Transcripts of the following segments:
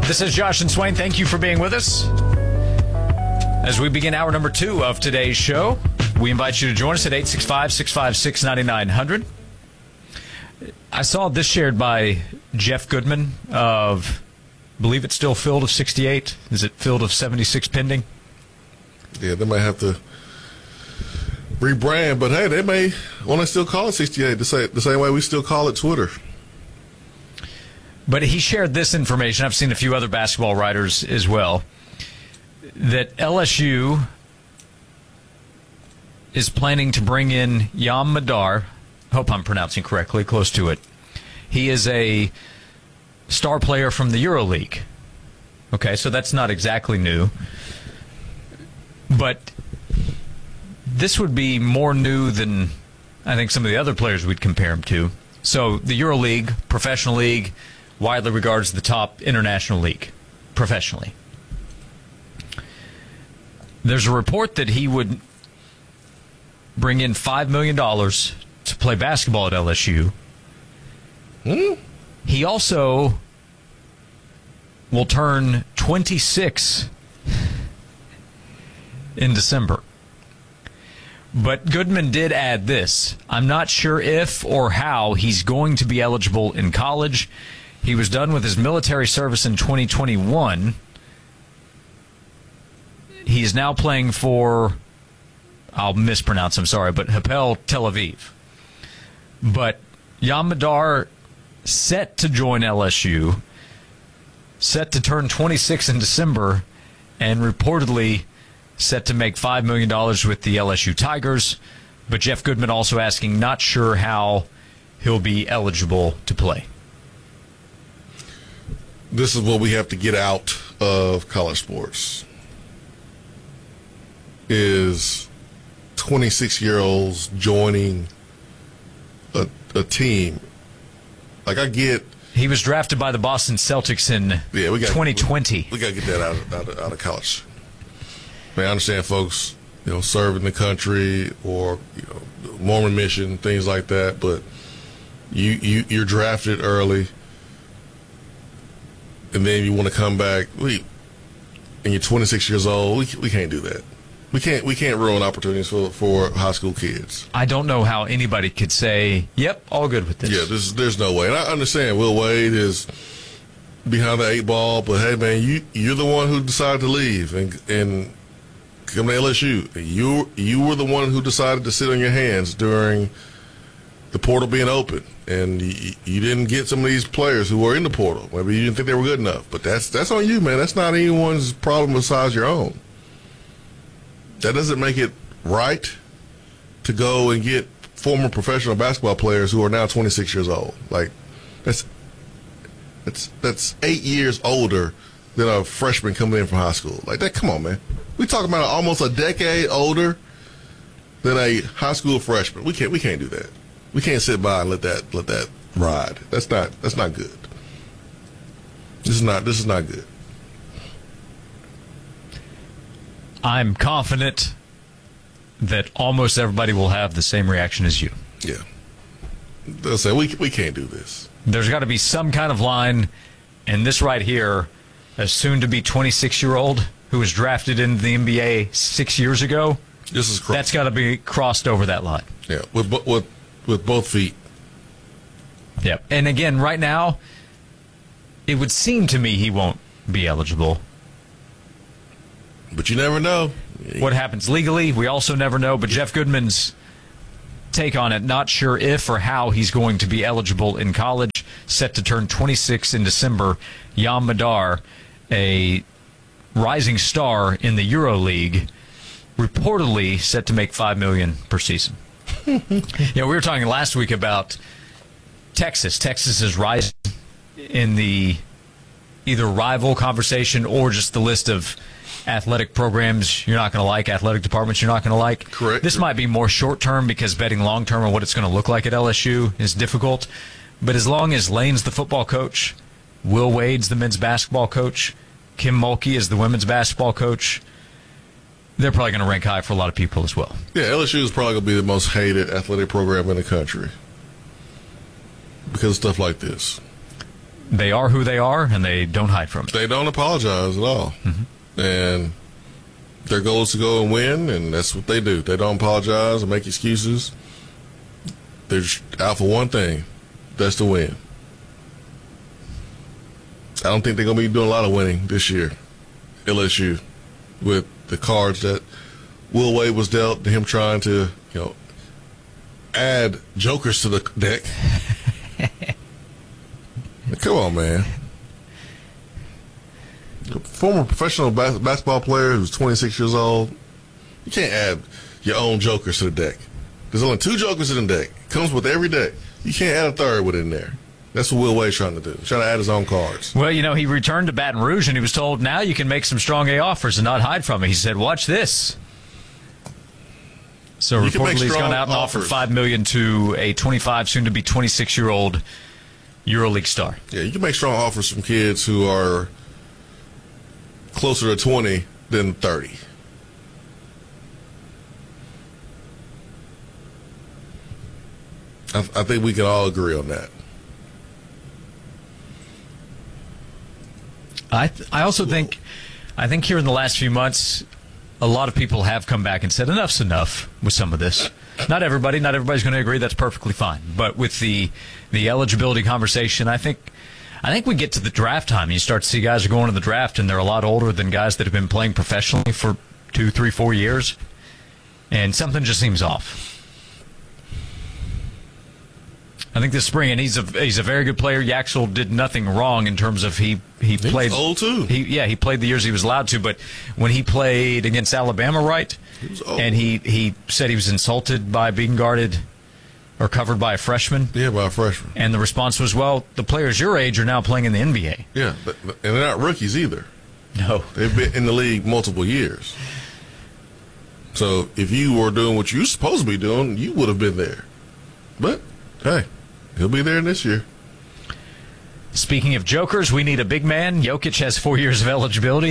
This is Josh and Swain. Thank you for being with us. As we begin hour number 2 of today's show, we invite you to join us at 865-656-9900. I saw this shared by Jeff Goodman of, I believe it's still Field of 68. Is it Field of 76 pending? Yeah, they might have to rebrand, but hey, they may want to still call it 68 the same way we still call it Twitter. But he shared this information. I've seen a few other basketball writers as well, that LSU is planning to bring in Yam Madar. Hope I'm pronouncing correctly, close to it. He is a star player from the EuroLeague. Okay, so that's not exactly new. But this would be more new than I think some of the other players we'd compare him to. So the EuroLeague, professional league, widely regarded as the top international league, professionally. There's a report that he would bring in $5 million to play basketball at LSU. He also will turn 26 in December. But Goodman did add this. I'm not sure if or how he's going to be eligible in college. He was done with his military service in 2021. He is now playing for, I'll mispronounce, I'm sorry, but Hapoel Tel Aviv. But Yam Madar set to join LSU, set to turn 26 in December, and reportedly set to make $5 million with the LSU Tigers. But Jeff Goodman also asking, not sure how he'll be eligible to play. This is what we have to get out of college sports, is 26-year-olds joining a team. Like, I get... He was drafted by the Boston Celtics in 2020. We got to get that out of college. I mean, I understand folks, serving the country or, Mormon mission, things like that, but you're drafted early, and then you want to come back, and you're 26 years old. We can't do that. We can't ruin opportunities for high school kids. I don't know how anybody could say, yep, all good with this. Yeah, there's no way. And I understand Will Wade is behind the 8 ball, but hey, man, you're the one who decided to leave and come to LSU. You were the one who decided to sit on your hands during the portal being open, and you didn't get some of these players who were in the portal. Maybe you didn't think they were good enough, but that's on you, man. That's not anyone's problem besides your own. That doesn't make it right to go and get former professional basketball players who are now 26 years old. Like, that's 8 years older than a freshman coming in from high school. Like that, come on, man. We talking about almost a decade older than a high school freshman. We can't do that. We can't sit by and let that ride. That's not good. This is not good. I'm confident that almost everybody will have the same reaction as you. Yeah. They'll say, we can't do this. There's got to be some kind of line, and this right here, a soon-to-be 26-year-old who was drafted into the NBA 6 years ago, that's got to be crossed over that line. Yeah, with both feet. Yeah, and again, right now, it would seem to me he won't be eligible. But you never know. What happens legally, we also never know. But Jeff Goodman's take on it, not sure if or how he's going to be eligible in college, set to turn 26 in December. Yam Madar, a rising star in the EuroLeague, reportedly set to make $5 million per season. We were talking last week about Texas. Texas is rising in the either rival conversation or just the list of athletic programs you're not going to like, athletic departments you're not going to like. Correct. This might be more short-term because betting long-term on what it's going to look like at LSU is difficult. But as long as Lane's the football coach, Will Wade's the men's basketball coach, Kim Mulkey is the women's basketball coach, they're probably going to rank high for a lot of people as well. Yeah, LSU is probably going to be the most hated athletic program in the country because of stuff like this. They are who they are, and they don't hide from it. They don't apologize at all. And their goal is to go and win, and that's what they do. They don't apologize or make excuses. They're just out for one thing. That's to win. I don't think they're going to be doing a lot of winning this year, LSU, with the cards that Will Wade was dealt, and him trying to, add jokers to the deck. Come on, man. A former professional basketball player who's 26 years old, you can't add your own jokers to the deck. There's only 2 jokers in the deck. It comes with every deck. You can't add a third within there. That's what Will Wade's trying to do. He's trying to add his own cards. Well, he returned to Baton Rouge, and he was told, now you can make some strong A offers and not hide from it. He said, watch this. So reportedly he's gone out and offered $5 million to a 25, soon-to-be 26-year-old EuroLeague star. Yeah, you can make strong offers from kids who are closer to 20 than 30. I think we can all agree on that. I also think here in the last few months, a lot of people have come back and said enough's enough with some of this. Not everybody's going to agree. That's perfectly fine. But with the eligibility conversation, I think we get to the draft time. You start to see guys are going to the draft, and they're a lot older than guys that have been playing professionally for 2, 3, 4 years, and something just seems off. I think this spring, and he's a very good player. Yaxel did nothing wrong in terms of he played. Was old too. He played the years he was allowed to, but when he played against Alabama, right? He was old. And he said he was insulted by being guarded or covered by a freshman. Yeah, by a freshman. And the response was, well, the players your age are now playing in the NBA. Yeah, and they're not rookies either. No. They've been in the league multiple years. So if you were doing what you're supposed to be doing, you would have been there. But, hey, he'll be there this year. Speaking of jokers, we need a big man. Jokic has 4 years of eligibility.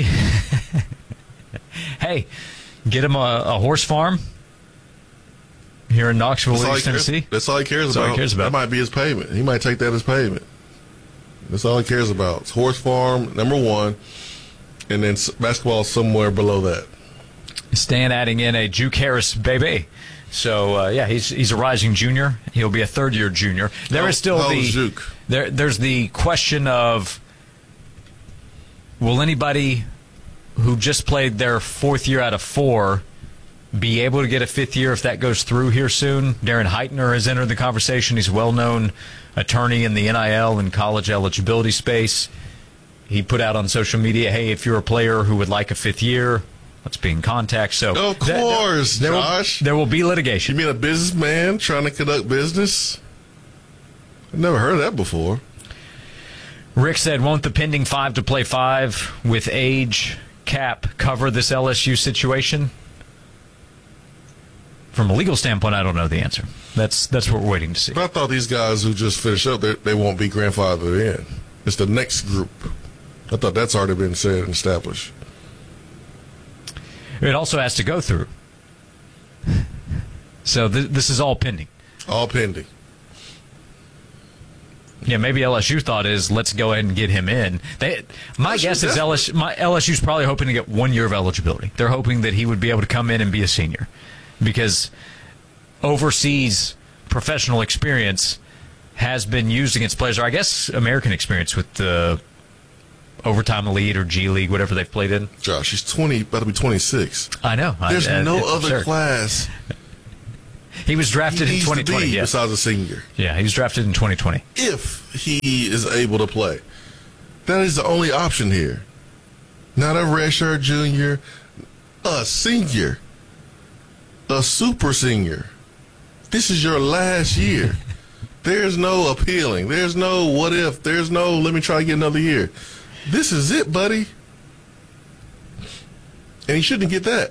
Hey, get him a horse farm here in Knoxville, Tennessee. That's all he cares about. That might be his payment. He might take that as payment. That's all he cares about. It's horse farm, number 1, and then basketball somewhere below that. Stan adding in a Juke Harris baby. So, he's a rising junior. He'll be a third-year junior. There's the question of, will anybody who just played their 4th year out of 4 be able to get a 5th year if that goes through here soon? Darren Heitner has entered the conversation. He's a well-known attorney in the NIL and college eligibility space. He put out on social media, hey, if you're a player who would like a 5th year, let's be in contact. So, of course, Josh. There will be litigation. You mean a businessman trying to conduct business? I've never heard of that before. Rick said, won't the pending 5 to play 5 with age cap cover this LSU situation? From a legal standpoint, I don't know the answer. That's what we're waiting to see. But I thought these guys who just finished up, they won't be grandfathered in. It's the next group. I thought that's already been said and established. It also has to go through. So this is all pending. All pending. Yeah, maybe LSU thought is, let's go ahead and get him in. My guess is LSU's probably hoping to get 1 year of eligibility. They're hoping that he would be able to come in and be a senior. Because overseas professional experience has been used against players, or I guess American experience with the Overtime Elite or G League, whatever they've played in. Josh, he's about to be 26. I know. There's no other class. He was drafted in 2020. Besides a senior. Yeah, he was drafted in 2020. If he is able to play, that is the only option here. Not a redshirt junior, a senior, a super senior. This is your last year. There's no appealing. There's no what if. There's no let me try to get another year. This is it, buddy. And he shouldn't get that.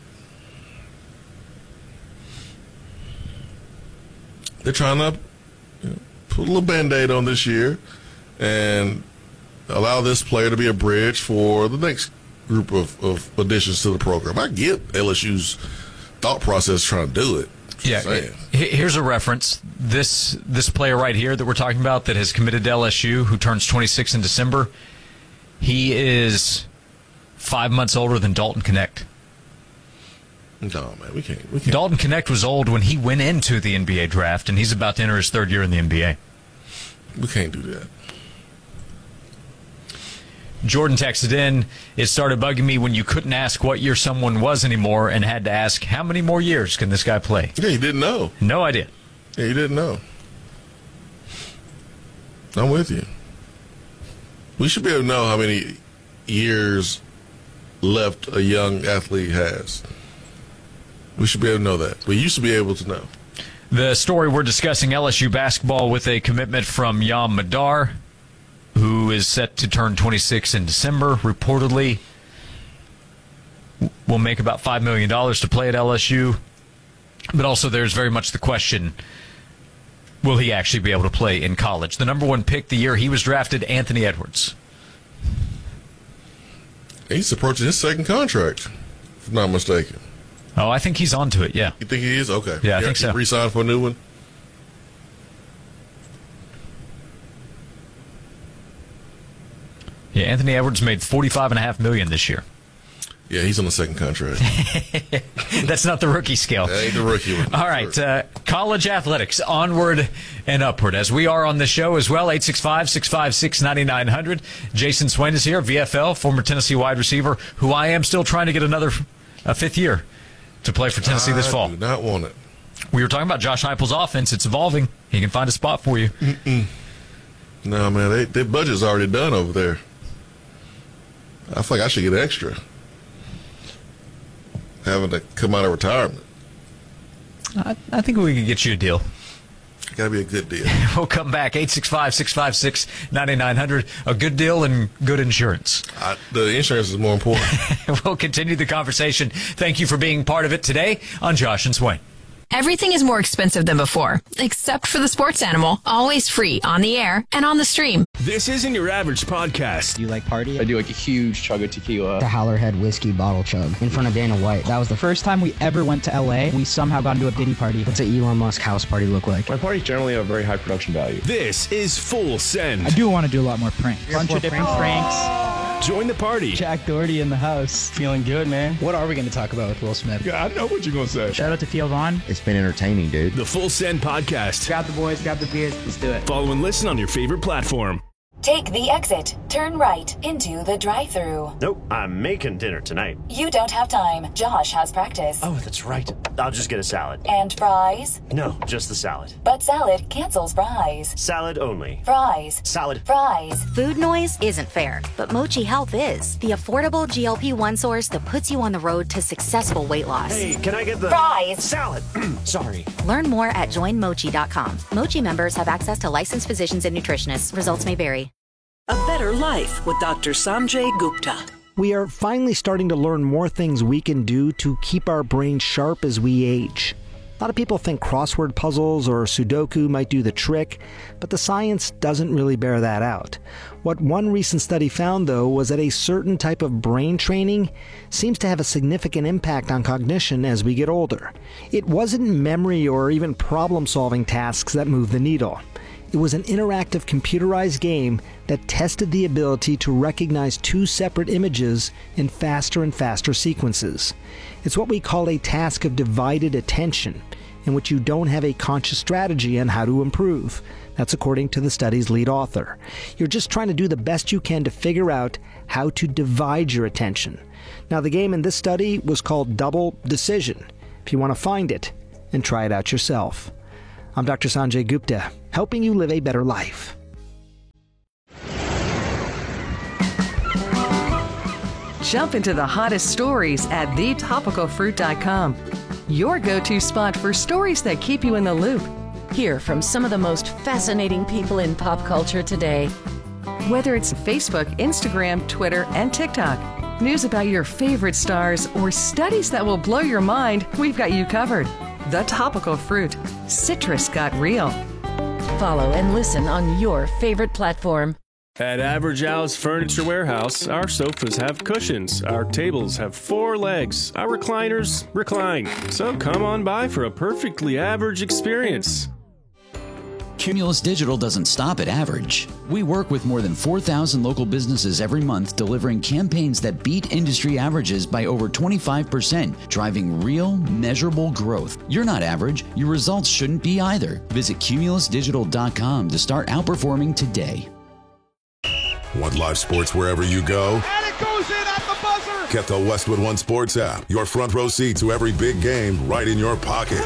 They're trying to put a little Band-Aid on this year and allow this player to be a bridge for the next group of additions to the program. I get LSU's thought process trying to do it. Yeah. Saying. Here's a reference. This player right here that we're talking about that has committed to LSU, who turns 26 in December, he is 5 months older than Dalton Knecht. No, man, we can't. Dalton Knecht was old when he went into the NBA draft, and he's about to enter his third year in the NBA. We can't do that. Jordan texted in, it started bugging me when you couldn't ask what year someone was anymore and had to ask, how many more years can this guy play? Yeah, you didn't know. No idea. Yeah, you didn't know. I'm with you. We should be able to know how many years left a young athlete has. We should be able to know that. We used to be able to know. The story we're discussing, LSU basketball with a commitment from Yam Madar, who is set to turn 26 in December, reportedly will make about $5 million to play at LSU. But also there's very much the question, will he actually be able to play in college? The number one pick the year he was drafted, Anthony Edwards. He's approaching his second contract, if I'm not mistaken. Oh, I think he's onto it, yeah. You think he is? Okay. Yeah, I think so. Re-signed for a new one? Yeah, Anthony Edwards made $45.5 million this year. Yeah, he's on the second contract. That's not the rookie scale. That ain't the rookie one. All right, college athletics, onward and upward. As we are on the show as well, 865-656-9900. Jason Swain is here, VFL, former Tennessee wide receiver, who I am still trying to get a fifth year to play for Tennessee this fall. I do not want it. We were talking about Josh Heupel's offense. It's evolving. He can find a spot for you. No, man, their budget's already done over there. I feel like I should get extra. Having to come out of retirement. I think we could get you a deal. Got to be a good deal. We'll come back. 865-656-9900. A good deal and good insurance. The insurance is more important. We'll continue the conversation. Thank you for being part of it today on Josh and Swain. Everything is more expensive than before, except for the sports animal. Always free on the air and on the stream. This isn't your average podcast. Do you like party? I do like a huge chug of tequila. The Howlerhead whiskey bottle chug in front of Dana White. That was the First time we ever went to LA, we somehow got into a Diddy party. What's an Elon Musk house party look like? My parties generally have very high production value. This is Full Send. I do want to do a lot more pranks. Bunch of different pranks. Join the party. Jack Doherty in the house. Feeling good, man. What are we going to talk about with Will Smith? Yeah, I know what you're going to say. Shout out to Theo Vaughn. It's been entertaining, dude. The Full Send podcast. Grab the boys, grab the beers, let's do it. Follow and listen on your favorite platform. Take the exit. Turn right into the drive-thru. Nope, I'm making dinner tonight. You don't have time. Josh has practice. Oh, that's right. I'll just get a salad. And fries? No, just the salad. But salad cancels fries. Salad only. Fries. Salad. Fries. Food noise isn't fair, but Mochi Health is. The affordable GLP-1 source that puts you on the road to successful weight loss. Hey, can I get the fries? Salad. Sorry. Learn more at joinmochi.com. Mochi members have access to licensed physicians and nutritionists. Results may vary. A Better Life with Dr. Sanjay Gupta. We are finally starting to learn more things we can do to keep our brains sharp as we age. A lot of people think crossword puzzles or Sudoku might do the trick, but the science doesn't really bear that out. What one recent study found, though, was that a certain type of brain training seems to have a significant impact on cognition as we get older. It wasn't memory or even problem-solving tasks that moved the needle. It was an interactive computerized game that tested the ability to recognize two separate images in faster and faster sequences. It's what we call a task of divided attention, in which you don't have a conscious strategy on how to improve. That's according to the study's lead author. You're just trying to do the best you can to figure out how to divide your attention. Now, the game in this study was called Double Decision. If you want to find it and try it out yourself. I'm Dr. Sanjay Gupta, helping you live a better life. Jump into the hottest stories at thetopicalfruit.com. Your go-to spot for stories that keep you in the loop. Hear from some of the most fascinating people in pop culture today. Whether it's Facebook, Instagram, Twitter, and TikTok, news about your favorite stars, or studies that will blow your mind, we've got you covered. The Topical Fruit. Citrus got real. Follow and listen on your favorite platform. At Average Al's Furniture Warehouse, our sofas have cushions, our tables have 4 legs, our recliners recline. So come on by for a perfectly average experience. Cumulus Digital doesn't stop at average. We work with more than 4,000 local businesses every month, delivering campaigns that beat industry averages by over 25%, driving real, measurable growth. You're not average. Your results shouldn't be either. Visit cumulusdigital.com to start outperforming today. Want live sports wherever you go? And it goes in at the buzzer! Get the Westwood One Sports app. Your front row seat to every big game right in your pocket.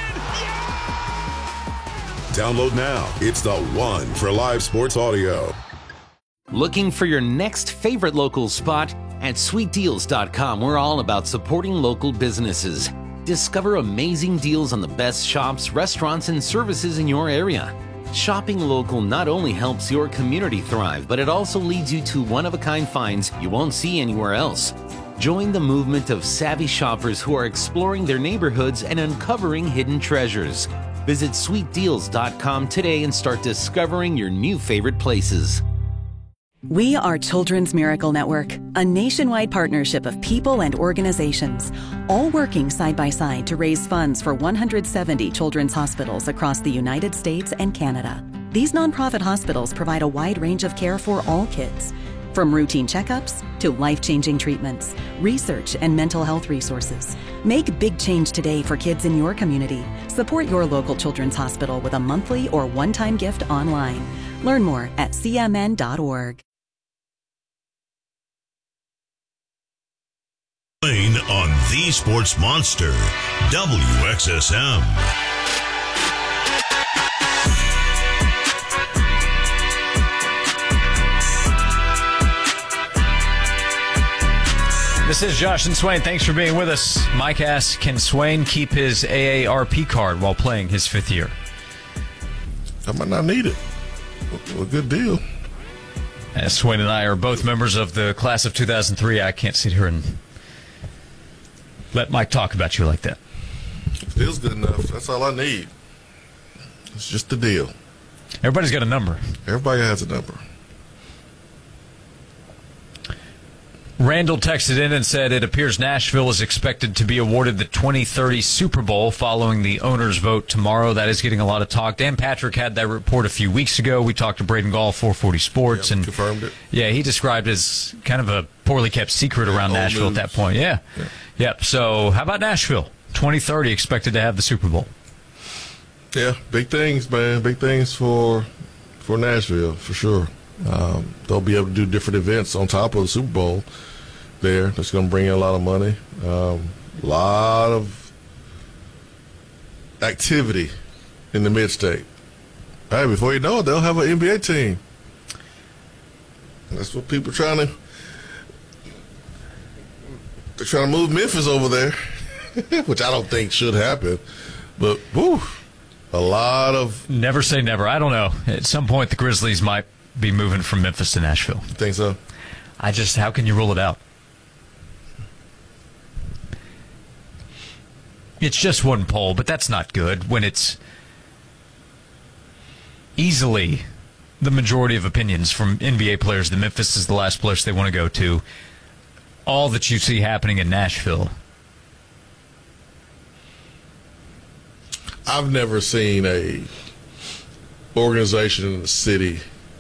Download now. It's the one for live sports audio. Looking for your next favorite local spot? At sweetdeals.com, we're all about supporting local businesses. Discover amazing deals on the best shops, restaurants, and services in your area. Shopping local not only helps your community thrive, but it also leads you to one-of-a-kind finds you won't see anywhere else. Join the movement of savvy shoppers who are exploring their neighborhoods and uncovering hidden treasures. Visit sweetdeals.com today and start discovering your new favorite places. We are Children's Miracle Network, a nationwide partnership of people and organizations, all working side by side to raise funds for 170 children's hospitals across the United States and Canada. These nonprofit hospitals provide a wide range of care for all kids, from routine checkups to life-changing treatments, research, and mental health resources. Make big change today for kids in your community. Support your local children's hospital with a monthly or one-time gift online. Learn more at cmn.org. On the Sports Monster, WXSM. This is Josh and Swain. Thanks for being with us. Mike asks, can Swain keep his AARP card while playing his 5th year? I might not need it. A good deal. As Swain and I are both members of the class of 2003, I can't sit here and let Mike talk about you like that. It feels good enough. That's all I need. It's just the deal. Everybody's got a number. Everybody has a number. Randall texted in and said it appears Nashville is expected to be awarded the 2030 Super Bowl following the owners' vote tomorrow. That is getting a lot of talk. Dan Patrick had that report a few weeks ago. We talked to Braden Gall, 440 Sports, and confirmed it. Yeah, he described it as kind of a poorly kept secret around Nashville at that point. Yeah. Yep. So how about Nashville? 2030 expected to have the Super Bowl. Yeah, big things, man. Big things for Nashville, for sure. They'll be able to do different events on top of the Super Bowl there. That's going to bring in a lot of money. A lot of activity in the mid-state. Hey, before you know it, they'll have an NBA team. That's what people are trying to... They're trying to move Memphis over there, which I don't think should happen. But, woo, a lot of... Never say never. I don't know. At some point, the Grizzlies might be moving from Memphis to Nashville. You think so? How can you rule it out? It's just one poll, but that's not good when it's easily the majority of opinions from NBA players that Memphis is the last place they want to go to. All that you see happening in Nashville. I've never seen a organization in the city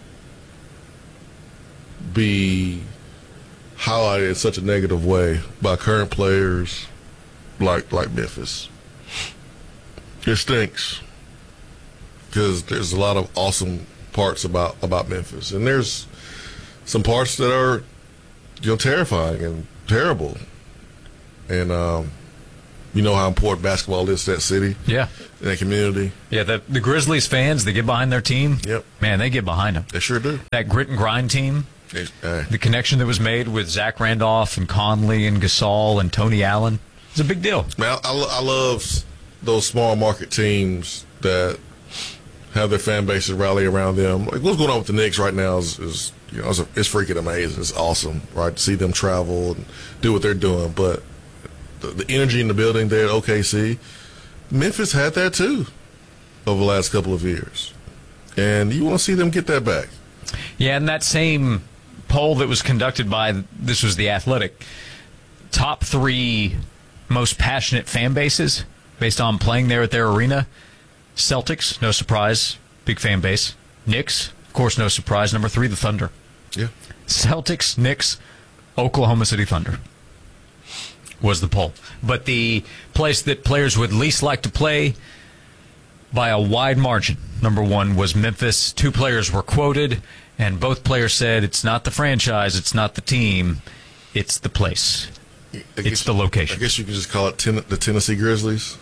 be highlighted in such a negative way by current players like Memphis. It stinks because there's a lot of awesome parts about Memphis, and there's some parts that are terrifying and terrible. And you know how important basketball is to that city, yeah, and that community. Yeah, the Grizzlies fans, they get behind their team. Yep, man, they get behind them. They sure do. That grit and grind team. The connection that was made with Zach Randolph and Conley and Gasol and Tony Allen is a big deal. Man, I love those small market teams that have their fan bases rally around them. Like what's going on with the Knicks right now is it's freaking amazing. It's awesome, right? To see them travel and do what they're doing. But the energy in the building there at OKC, Memphis had that too over the last couple of years, and you want to see them get that back. Yeah, and that same poll that was conducted by, this was The Athletic, top 3 most passionate fan bases based on playing there at their arena. Celtics, no surprise, big fan base. Knicks, of course, no surprise. Number 3, the Thunder. Yeah. Celtics, Knicks, Oklahoma City Thunder was the poll. But the place that players would least like to play by a wide margin, number 1 was Memphis. 2 players were quoted, and both players said it's not the franchise, it's not the team, it's the place. It's the location. I guess you could just call it the Tennessee Grizzlies.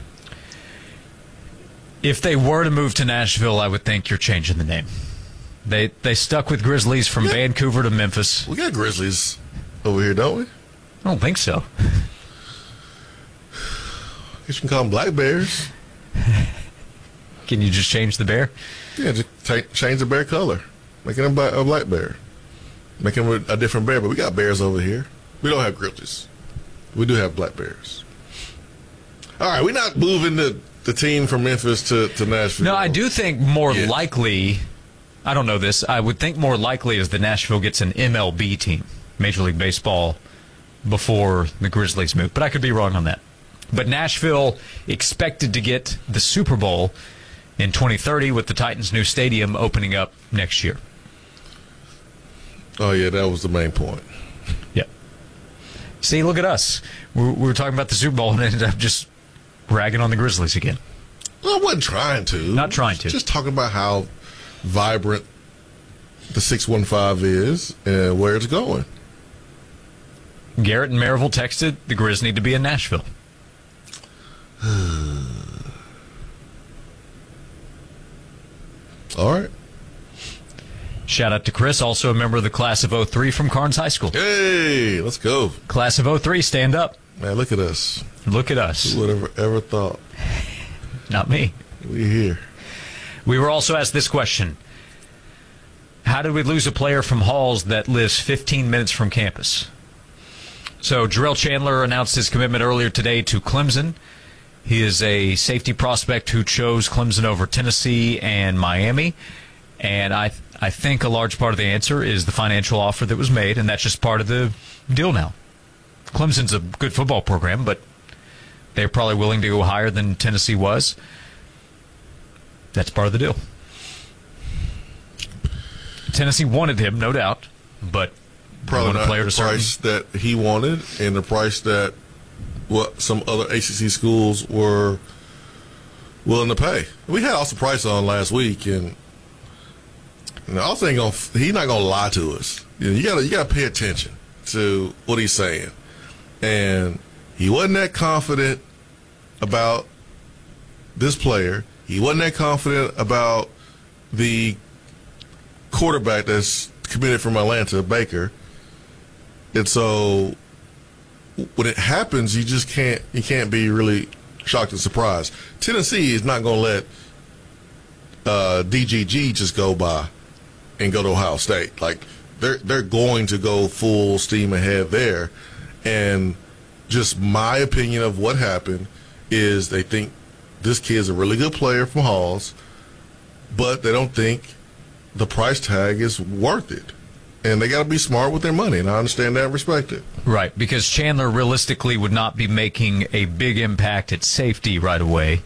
If they were to move to Nashville, I would think you're changing the name. They stuck with Grizzlies from Vancouver to Memphis. We got Grizzlies over here, don't we? I don't think so. I guess you can call them Black Bears. Can you just change the bear? Yeah, just change the bear color. Making them a black bear. Making them a different bear. But we got bears over here. We don't have Grizzlies. We do have black bears. All right, we're not moving the team from Memphis to Nashville. No, I do think more likely, I don't know this, I would think more likely is that Nashville gets an MLB team, Major League Baseball, before the Grizzlies move. But I could be wrong on that. But Nashville expected to get the Super Bowl in 2030 with the Titans' new stadium opening up next year. Oh, yeah, that was the main point. Yeah. See, look at us. We were talking about the Super Bowl and ended up just ragging on the Grizzlies again. Well, I wasn't trying to. Not trying to. Just talking about how vibrant the 615 is and where it's going. Garrett and Maryville texted, the Grizz need to be in Nashville. All right. Shout out to Chris, also a member of the class of 03 from Carnes High School. Hey, let's go. Class of 03, stand up. Man, look at us. Look at us. Who would have ever thought? Not me. We're here. We were also asked this question. How did we lose a player from Halls that lives 15 minutes from campus? So Jarrell Chandler announced his commitment earlier today to Clemson. He is a safety prospect who chose Clemson over Tennessee and Miami. And I think a large part of the answer is the financial offer that was made, and that's just part of the deal now. Clemson's a good football program, but they're probably willing to go higher than Tennessee was. That's part of the deal. Tennessee wanted him, no doubt, but probably not player the to price that he wanted and the price that some other ACC schools were willing to pay. We had Austin Price on last week, and Austin he's not gonna lie to us. You gotta pay attention to what he's saying, and he wasn't that confident about this player. He wasn't that confident about the quarterback that's committed from Atlanta, Baker. And so when it happens, you can't be really shocked and surprised. Tennessee is not going to let DGG just go by and go to Ohio State. Like they're going to go full steam ahead there. And just my opinion of what happened is they think this kid's a really good player from Halls, but they don't think the price tag is worth it. And they got to be smart with their money, and I understand that and respect it. Right, because Chandler realistically would not be making a big impact at safety right away.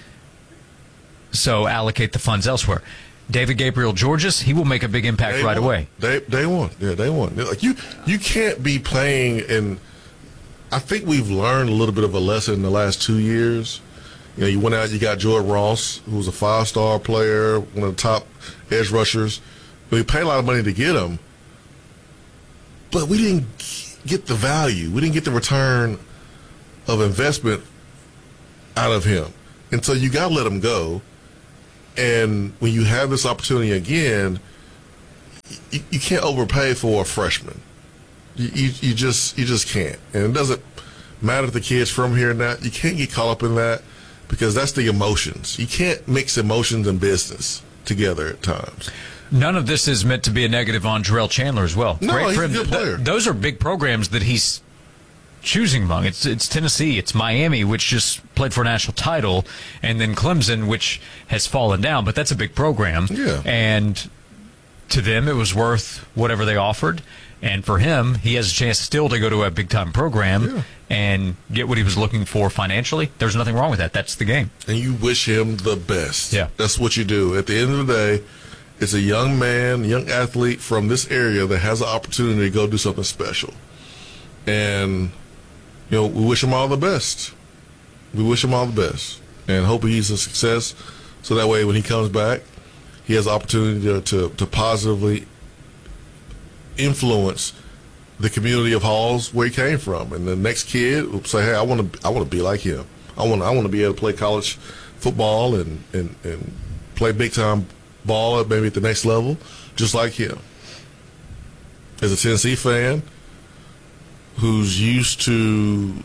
So allocate the funds elsewhere. David Gabriel Georges, he will make a big impact right away. Day one. Yeah, day one. Like you can't be playing, and I think we've learned a little bit of a lesson in the last 2 years. You went out, you got Jordan Ross, who was a 5-star player, one of the top edge rushers. We paid a lot of money to get him, but we didn't get the value. We didn't get the return of investment out of him. And so you got to let him go. And when you have this opportunity again, you can't overpay for a freshman. You just can't. And it doesn't matter if the kid's from here or not. You can't get caught up in that because that's the emotions. You can't mix emotions and business together at times. None of this is meant to be a negative on Jarrell Chandler as well. No, Great he's for a him. good player. Those are big programs that he's choosing among. It's Tennessee, it's Miami, which just played for a national title, and then Clemson, which has fallen down, but that's a big program. Yeah. And to them, it was worth whatever they offered. And for him, he has a chance still to go to a big-time program and get what he was looking for financially. There's nothing wrong with that. That's the game. And you wish him the best. Yeah. That's what you do. At the end of the day, it's a young man, young athlete from this area that has an opportunity to go do something special. And, we wish him all the best. We wish him all the best. And hope he's a success so that way when he comes back, he has the opportunity to positively influence the community of Halls where he came from, and the next kid will say, "Hey, I want to be like him. I want to be able to play college football and play big time ball maybe at the next level, just like him." As a Tennessee fan who's used to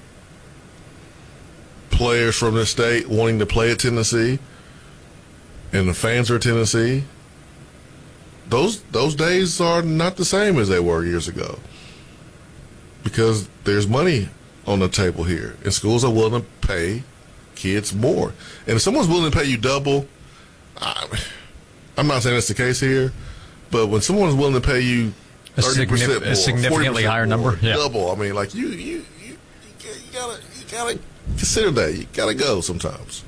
players from this state wanting to play at Tennessee, and the fans are Tennessee, those days are not the same as they were years ago, because there's money on the table here, and schools are willing to pay kids more. And if someone's willing to pay you double, I'm not saying that's the case here, but when someone's willing to pay you 30% more, a significantly higher number, double, I mean, like you gotta consider that. You gotta go sometimes.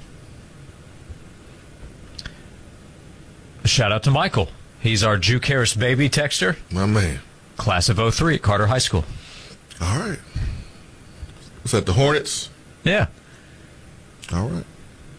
Shout out to Michael. He's our Juke Harris baby texter. My man. Class of 03 at Carter High School. All right. Was that the Hornets? Yeah. All right.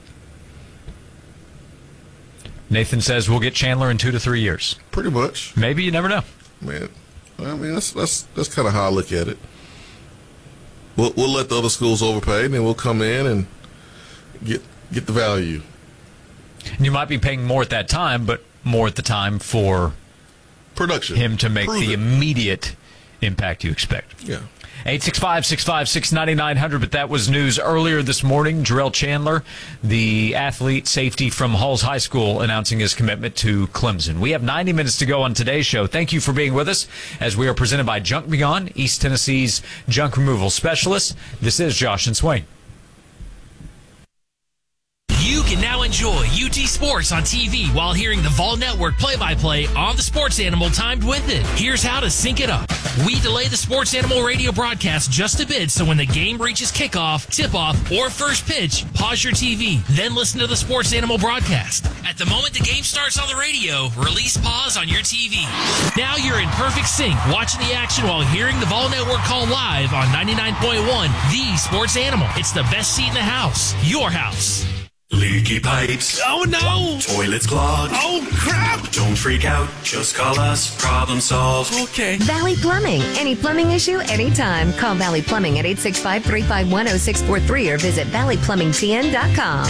Nathan says we'll get Chandler in 2 to 3 years. Pretty much. Maybe, you never know. Man, I mean, that's kind of how I look at it. We'll let the other schools overpay, and then we'll come in and get the value. And you might be paying more at that time, but more at the time for production, him to make the immediate impact you expect. Yeah. 865-656-9900, but that was news earlier this morning. Jarrell Chandler, the athlete safety from Halls High School, announcing his commitment to Clemson. We have 90 minutes to go on today's show. Thank you for being with us as we are presented by Junk Beyond, East Tennessee's junk removal specialist. This is Josh and Swain. You can now enjoy UT Sports on TV while hearing the Vol Network play-by-play on the Sports Animal timed with it. Here's how to sync it up. We delay the Sports Animal radio broadcast just a bit, so when the game reaches kickoff, tip-off, or first pitch, pause your TV, then listen to the Sports Animal broadcast. At the moment the game starts on the radio, release pause on your TV. Now you're in perfect sync, watching the action while hearing the Vol Network call live on 99.1, the Sports Animal. It's the best seat in the house. Your house. Leaky pipes. Oh no! Toilets clogged. Oh crap! Don't freak out. Just call us. Problem solved. Okay. Valley Plumbing. Any plumbing issue, anytime. Call Valley Plumbing at 865-351-0643 or visit valleyplumbingtn.com.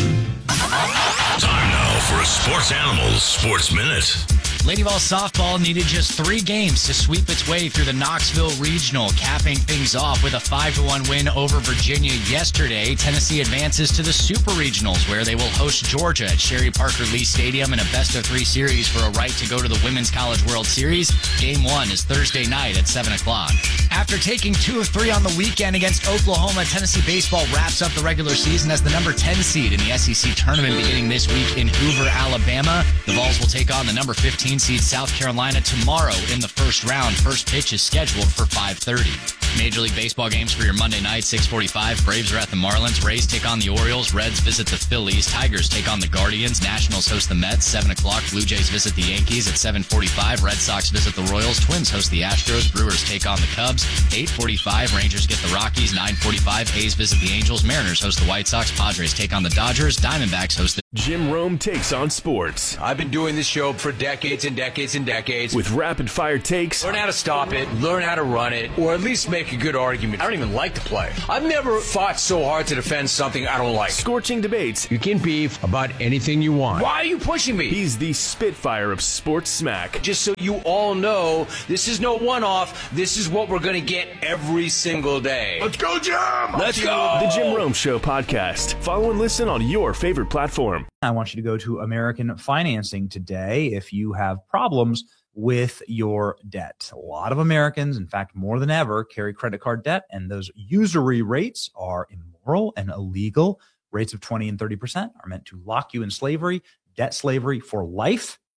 Time now for a Sports Animals Sports Minute. Lady Vol softball needed just 3 games to sweep its way through the Knoxville Regional, capping things off with a 5-1 win over Virginia yesterday. Tennessee advances to the Super Regionals, where they will host Georgia at Sherry Parker Lee Stadium in a best-of-3 series for a right to go to the Women's College World Series. Game 1 is Thursday night at 7 o'clock. After taking 2 of 3 on the weekend against Oklahoma, Tennessee baseball wraps up the regular season as the number 10 seed in the SEC tournament beginning this week in Hoover, Alabama. The Vols will take on the number 15 seed South Carolina tomorrow in the first round. First pitch is scheduled for 5:30. Major League Baseball games for your Monday night, 6:45. Braves are at the Marlins. Rays take on the Orioles. Reds visit the Phillies. Tigers take on the Guardians. Nationals host the Mets. 7 o'clock. Blue Jays visit the Yankees at 7:45. Red Sox visit the Royals. Twins host the Astros. Brewers take on the Cubs. 8:45. Rangers get the Rockies. 9:45. A's visit the Angels. Mariners host the White Sox. Padres take on the Dodgers. Diamondbacks host the... Jim Rome takes on sports. I've been doing this show for decades and decades and decades. With rapid-fire takes. Learn how to stop it, learn how to run it, or at least make a good argument. I don't even like to play. I've never fought so hard to defend something I don't like. Scorching debates. You can beef about anything you want. Why are you pushing me? He's the Spitfire of sports smack. Just so you all know, this is no one-off. This is what we're going to get every single day. Let's go, Jim! Let's go! The Jim Rome Show podcast. Follow and listen on your favorite platform. I want you to go to American Financing today if you have problems with your debt. A lot of Americans, in fact, more than ever, carry credit card debt, and those usury rates are immoral and illegal. Rates of 20 and 30% are meant to lock you in slavery, debt slavery for life.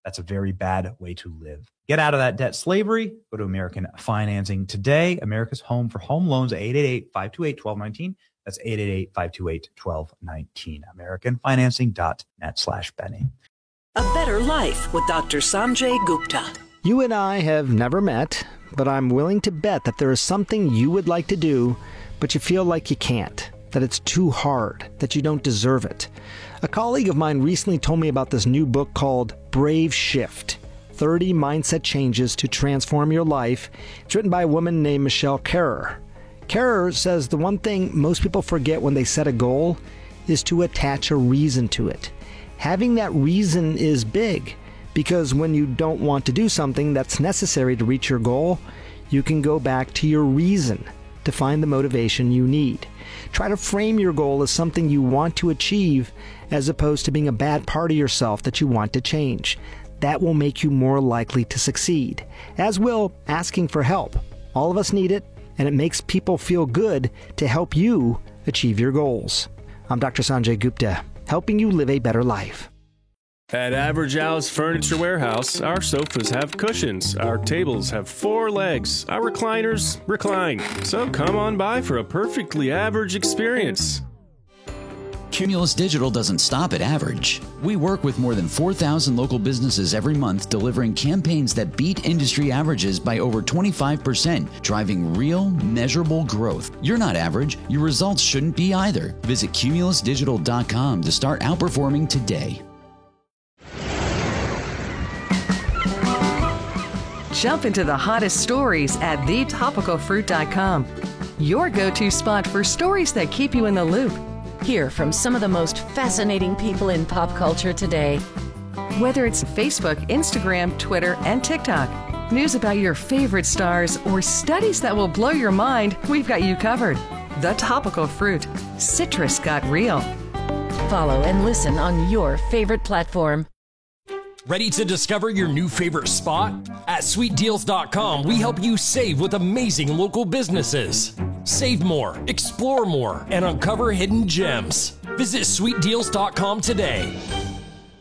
That's a very bad way to live. Get out of that debt slavery. Go to American Financing today. America's home for home loans at 888-528-1219. That's 888-528-1219. AmericanFinancing.net/Benny. A Better Life with Dr. Sanjay Gupta. You and I have never met, but I'm willing to bet that there is something you would like to do, but you feel like you can't, that it's too hard, that you don't deserve it. A colleague of mine recently told me about this new book called Brave Shift, 30 Mindset Changes to Transform Your Life. It's written by a woman named Michelle Kerrer. Kerrer says the one thing most people forget when they set a goal is to attach a reason to it. Having that reason is big, because when you don't want to do something that's necessary to reach your goal, you can go back to your reason to find the motivation you need. Try to frame your goal as something you want to achieve as opposed to being a bad part of yourself that you want to change. That will make you more likely to succeed, as will asking for help. All of us need it, and it makes people feel good to help you achieve your goals. I'm Dr. Sanjay Gupta, helping you live a better life. At Average Al's Furniture Warehouse, our sofas have cushions, our tables have 4 legs, our recliners recline. So come on by for a perfectly average experience. Cumulus Digital doesn't stop at average. We work with more than 4,000 local businesses every month, delivering campaigns that beat industry averages by over 25%, driving real, measurable growth. You're not average. Your results shouldn't be either. Visit cumulusdigital.com to start outperforming today. Jump into the hottest stories at thetopicalfruit.com. Your go-to spot for stories that keep you in the loop. Hear from some of the most fascinating people in pop culture today. Whether it's Facebook, Instagram, Twitter, and TikTok, news about your favorite stars, or studies that will blow your mind, we've got you covered. The Topical Fruit. Citrus got real. Follow and listen on your favorite platform. Ready to discover your new favorite spot? At SweetDeals.com, we help you save with amazing local businesses. Save more, explore more, and uncover hidden gems. Visit SweetDeals.com today.